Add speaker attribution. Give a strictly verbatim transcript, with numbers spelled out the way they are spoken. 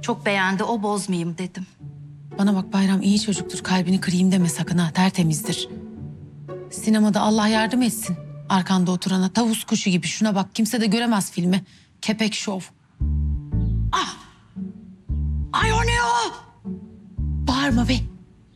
Speaker 1: Çok beğendi, o bozmayayım dedim.
Speaker 2: Bana bak Bayram iyi çocuktur. Kalbini kırayım deme sakın ha. Tertemizdir. Sinemada Allah yardım etsin. Arkanda oturana tavus kuşu gibi. Şuna bak kimse de göremez filmi. Kepek şov. Ah! Ay o ne o? Bağırma be.